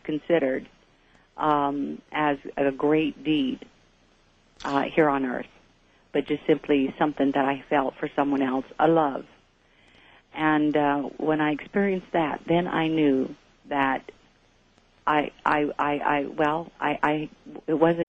considered as a great deed here on earth, but just simply something that I felt for someone else, a love. And when I experienced that, then I knew that it wasn't